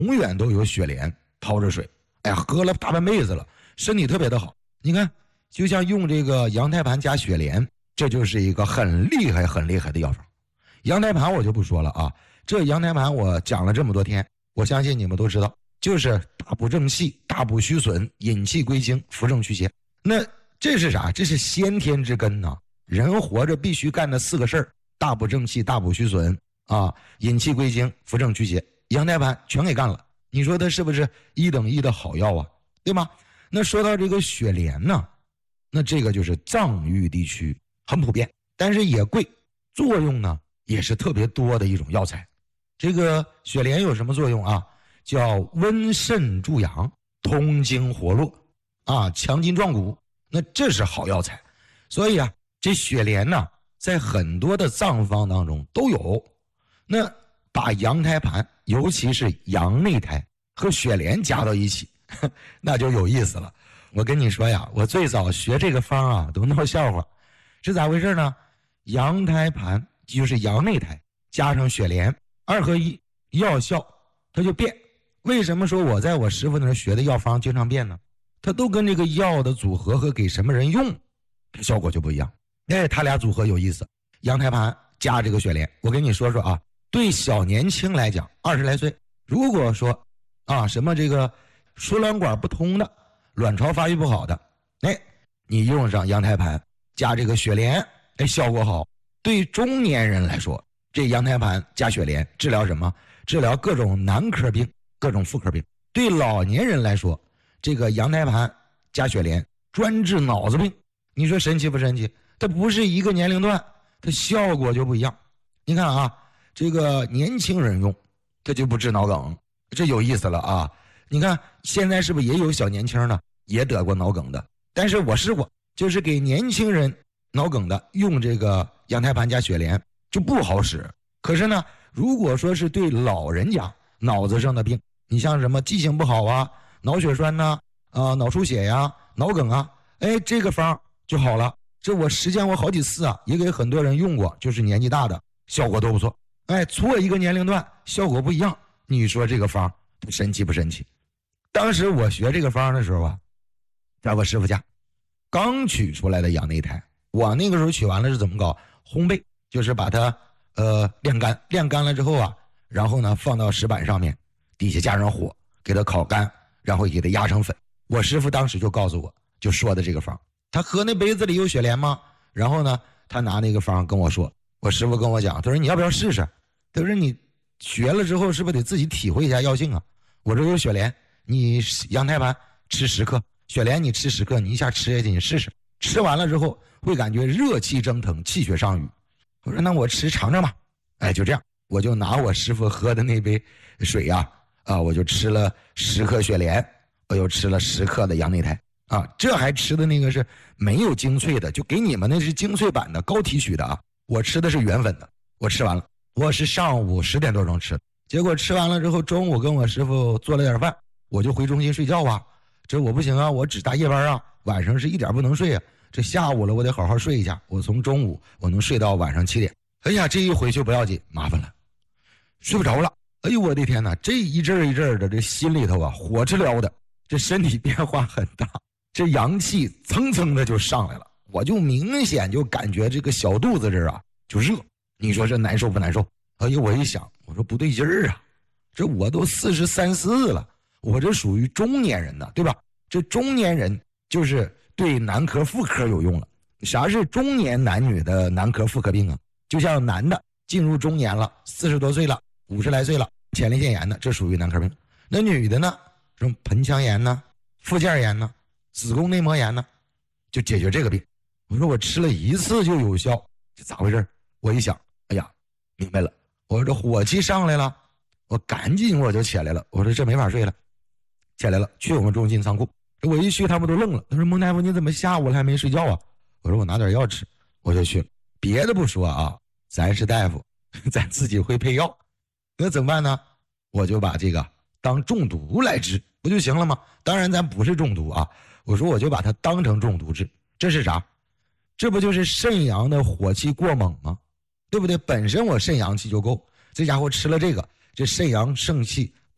永远都有雪莲泡着水，哎呀，喝了大半辈子了，身体特别的好。你看，就像用这个羊胎盘加雪莲，这就是一个很厉害很厉害的药方。羊胎盘我就不说了啊，这羊胎盘我讲了这么多天，我相信你们都知道，就是大补正气、大补虚损、引气归经、扶正祛邪。那这是啥？这是先天之根呐，人活着必须干的4个事儿：大补正气、大补虚损啊，引气归经、扶正祛邪。羊胎盘全给干了，你说它是不是1等1的好药啊？对吗？那说到这个雪莲呢，那这个就是藏域地区很普遍，但是也贵，作用呢也是特别多的一种药材。这个雪莲有什么作用啊？叫温肾助阳、通经活络啊，强筋壮骨。那这是好药材。所以啊，这雪莲呢在很多的藏方当中都有。那把羊胎盘，尤其是羊内胎和雪莲加到一起，那就有意思了。我跟你说呀，我最早学这个方啊都闹笑话。是咋回事呢？羊胎盘就是羊内胎加上雪莲，2合1，药效它就变。为什么说我在我师傅那儿学的药方经常变呢？它都跟这个药的组合和给什么人用效果就不一样。哎，他俩组合有意思。羊胎盘加这个雪莲，我跟你说说啊，对小年轻来讲，20来岁，如果说啊什么这个输卵管不通的、卵巢发育不好的，哎，你用上羊胎盘加这个雪莲，哎，效果好。对中年人来说，这羊胎盘加雪莲治疗什么？治疗各种男科病、各种妇科病。对老年人来说，这个羊胎盘加雪莲专治脑子病。你说神奇不神奇？它不是一个年龄段，它效果就不一样。你看啊，这个年轻人用，它就不治脑梗，这有意思了啊！你看现在是不是也有小年轻呢，也得过脑梗的？但是我试过，就是给年轻人脑梗的用这个羊胎盘加雪莲就不好使。可是呢，如果说是对老人家脑子上的病，你像什么记性不好啊、脑血栓呐、脑出血呀、脑梗啊，哎，这个方就好了。这我实践过好几次啊，也给很多人用过，就是年纪大的效果都不错。哎，错一个年龄段效果不一样，你说这个方神奇不神奇？当时我学这个方的时候啊，在我师傅家刚取出来的羊内胎，我那个时候取完了是怎么搞？烘焙，就是把它晾干，晾干了之后啊，然后呢放到石板上面，底下加上火给它烤干，然后给它压成粉。我师傅当时就告诉我，就说的这个方，他喝那杯子里有雪莲吗？然后呢他拿那个方跟我说，我师傅跟我讲，他说你要不要试试？他说你学了之后是不是得自己体会一下药性啊？我这有雪莲，你羊胎盘吃10克，雪莲你吃10克，你一下吃下去，你试试，吃完了之后会感觉热气蒸腾，气血上涌。我说那我吃尝尝吧。哎，就这样，我就拿我师傅喝的那杯水呀，我就吃了10克雪莲，我又吃了10克的羊内胎啊，这还吃的那个是没有精粹的，就给你们那是精粹版的高提取的啊，我吃的是原粉的。我吃完了，我是上午10点多钟吃的，结果吃完了之后，中午跟我师傅做了点饭，我就回中心睡觉啊。这我不行啊，我只大夜班啊，晚上是一点不能睡啊。这下午了，我得好好睡一下，我从中午我能睡到晚上7点。哎呀，这一回去不要紧，麻烦了，睡不着了。哎呦我的天哪，这一阵一阵的，这心里头啊火直撩的，这身体变化很大，这阳气蹭蹭的就上来了，我就明显就感觉这个小肚子这儿啊就热。你说这难受不难受？哎呦，我一想，我说不对劲儿啊，这我都43、44了，我这属于中年人呢，对吧？这中年人就是对男科妇科有用了。啥是中年男女的男科妇科病啊？就像男的进入中年了，40多岁了，50来岁了，前列腺炎的，这属于男科病。那女的呢，什么盆腔炎呢、附件炎呢、子宫内膜炎呢，就解决这个病。我说我吃了1次就有效，这咋回事？我一想，哎呀，明白了，我说这火气上来了，我赶紧我就起来了，我说这没法睡了，起来了，去我们中心仓库。我一去他们都愣了，他说孟大夫你怎么下午了还没睡觉啊？我说我拿点药吃，我就去了。别的不说啊，咱是大夫，咱自己会配药，那怎么办呢？我就把这个当中毒来治，不就行了吗？当然咱不是中毒啊，我说我就把它当成中毒治。这是啥？这不就是肾阳的火气过猛吗？对不对？本身我肾阳气就够，这家伙吃了这个，这肾阳肾气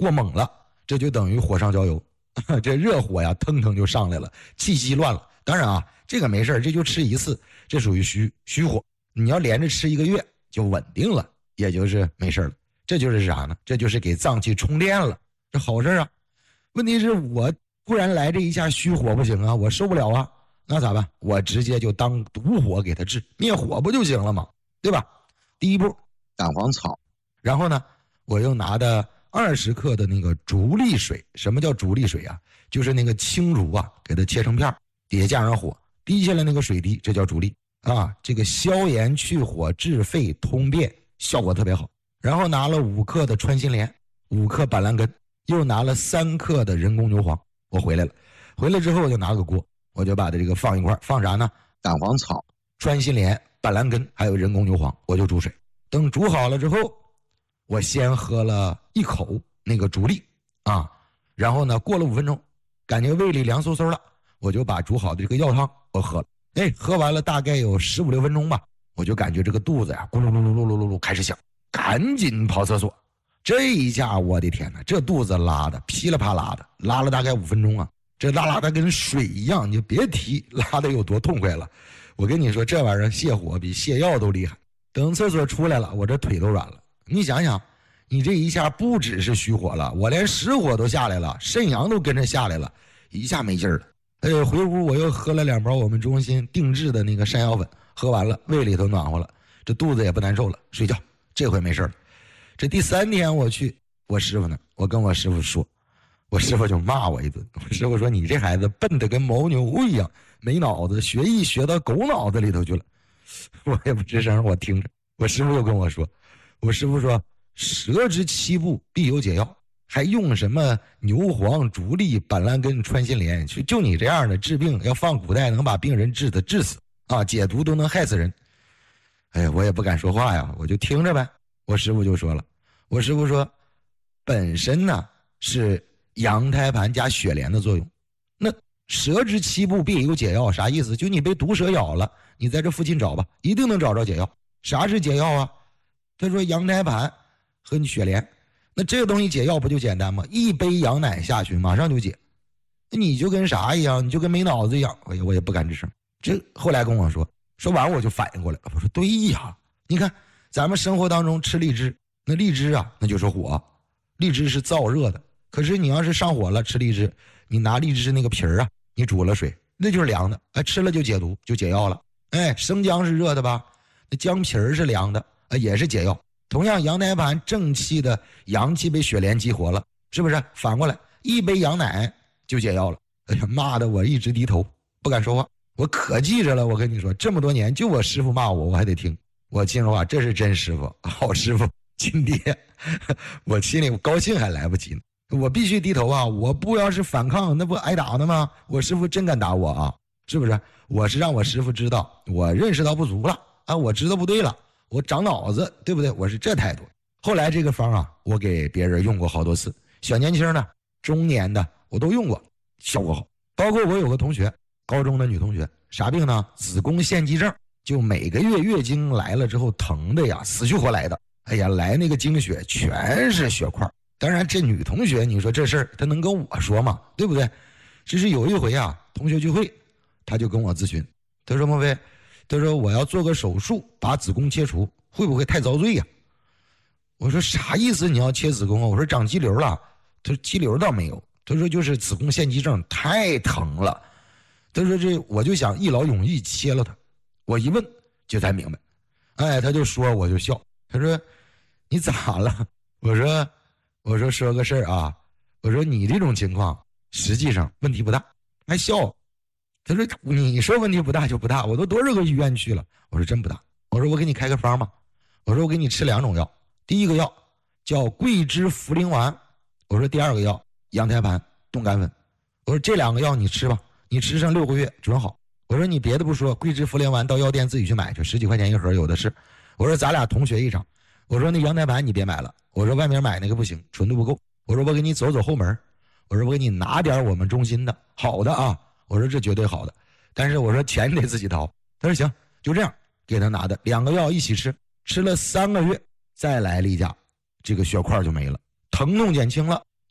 过猛了，这就等于火上浇油，这热火呀腾腾就上来了，气机乱了。当然啊，这个没事，这就吃一次，这属于虚火。你要连着吃1个月就稳定了，也就是没事了。这就是啥呢？这就是给脏器充电了，这好事啊。问题是我突然来这一下虚火不行啊，我受不了啊，那咋办？我直接就当毒火给它治，灭火不就行了吗？对吧？第一步蛋黄草，然后呢，我又拿的20克的那个竹沥水。什么叫竹沥水啊？就是那个青竹啊，给它切成片，底下加上火，滴下来那个水滴，这叫竹沥啊。这个消炎去火治肺通便，效果特别好。然后拿了5克的穿心莲，5克板蓝根，又拿了3克的人工牛黄。我回来了，回来之后我就拿个锅，我就把这个放一块，放啥呢？蛋黄草、穿心莲、板蓝根还有人工牛黄，我就煮水。等煮好了之后，我先喝了1口那个竹沥啊，然后呢过了5分钟，感觉胃里凉飕飕了，我就把煮好的这个药汤我喝了。喝完了大概有15、16分钟吧，我就感觉这个肚子呀咕噜噜噜噜噜噜开始响，赶紧跑厕所。这一下我的天哪，这肚子拉的噼里啪啦的，拉了大概5分钟啊，这拉的跟水一样，你就别提拉的有多痛快了。我跟你说，这玩意儿泻火比泻药都厉害。等厕所出来了，我这腿都软了。你想想，你这一下不只是虚火了，我连实火都下来了，肾阳都跟着下来了，一下没劲儿了。回屋我又喝了2包我们中心定制的那个山药粉，喝完了胃里头暖和了，这肚子也不难受了，睡觉，这回没事了。这第3天我去我师傅呢，我跟我师傅说，我师傅就骂我一顿。我师傅说，你这孩子笨得跟牦牛一样，没脑子，学艺学到狗脑子里头去了。我也不吱声，我听着。我师傅又跟我说，我师傅说，蛇之七步必有解药，还用什么牛黄、竹沥、板蓝根、穿心莲？就你这样的治病，要放古代能把病人治死啊，解毒都能害死人。我也不敢说话呀，我就听着呗。我师傅就说了，我师傅说，本身呢是羊胎盘加雪莲的作用。那蛇之七步必有解药，啥意思？就你被毒蛇咬了，你在这附近找吧，一定能找着解药。啥是解药啊？他说羊胎盘和你雪莲，那这个东西解药不就简单吗？一杯羊奶下去马上就解。那你就跟啥一样？你就跟没脑子一样。我也不敢吱声。这后来跟我说完我就反应过来了，我说对呀，你看咱们生活当中吃荔枝，那荔枝啊那就是火，荔枝是燥热的。可是你要是上火了吃荔枝，你拿荔枝那个皮儿啊，你煮了水，那就是凉的，吃了就解毒，就解药了。生姜是热的吧？那姜皮儿是凉的，也是解药。同样，羊胎盘正气的阳气被雪莲激活了，是不是？反过来，一杯羊奶就解药了。骂的我一直低头不敢说话，我可记着了。我跟你说，这么多年就我师傅骂我还得听。我心说话，这是真师傅，好师傅，亲爹。我心里高兴还来不及呢，我必须低头啊！我不要是反抗，那不挨打呢吗？我师傅真敢打我啊！是不是？我是让我师傅知道我认识到不足了啊，我知道不对了，我长脑子，对不对？我是这态度。后来这个方啊，我给别人用过好多次，小年轻的、中年的我都用过，效果好。包括我有个同学，高中的女同学，啥病呢？子宫腺肌症，就每个月月经来了之后疼的呀，死去活来的。来那个经血全是血块。当然这女同学，你说这事儿她能跟我说吗？对不对？只是有一回啊，同学聚会，她就跟我咨询，她说莫非，她说我要做个手术把子宫切除，会不会太遭罪呀？我说啥意思？你要切子宫啊？我说长肌瘤了。她说肌瘤倒没有，她说就是子宫腺肌症太疼了。她说这我就想一劳永逸切了它。我一问就才明白，她就说，我就笑，她说你咋了？我说个事儿啊，我说你这种情况实际上问题不大，还笑。他说你说问题不大就不大，我都多少个医院去了。我说真不大。我说我给你开个方吧，我说我给你吃2种药，第一个药叫桂枝茯苓丸，我说第2个药羊胎盘冻干粉。我说这2个药你吃吧，你吃上6个月准好。我说你别的不说，桂枝茯苓丸到药店自己去买去，10几块钱一盒有的是。我说咱俩同学一场，我说那羊胎盘你别买了，我说外面买那个不行，纯度不够。我说我给你走后门，我说我给你拿点我们中心的好的啊，我说这绝对好的，但是我说钱你得自己掏。他说行，就这样给他拿的2个药一起吃，吃了3个月再来例假，这个血块就没了，疼痛减轻了，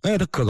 哎，它可早